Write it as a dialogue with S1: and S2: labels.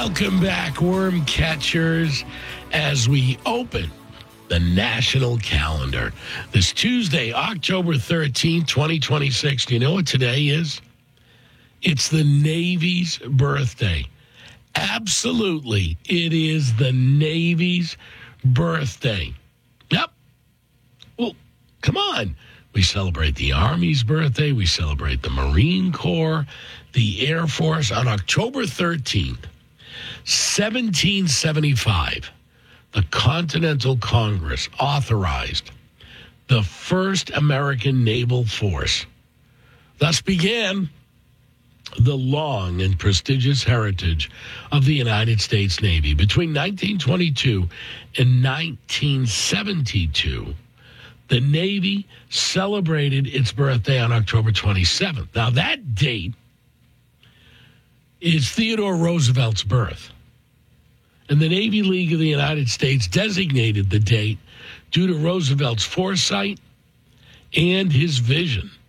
S1: Welcome back, worm catchers, as we open the national calendar. This Tuesday, October 13th, 2026. Do you know what today is? It's the Navy's birthday. Absolutely, it is the Navy's birthday. Yep. Well, come on. We celebrate the Army's birthday. We celebrate the Marine Corps, the Air Force. On October 13th, 1775, the Continental Congress authorized the first American naval force. Thus began the long and prestigious heritage of the United States Navy. Between 1922 and 1972, the Navy celebrated its birthday on October 27th. Now, that date is Theodore Roosevelt's birth. And the Navy League of the United States designated the date due to Roosevelt's foresight and his vision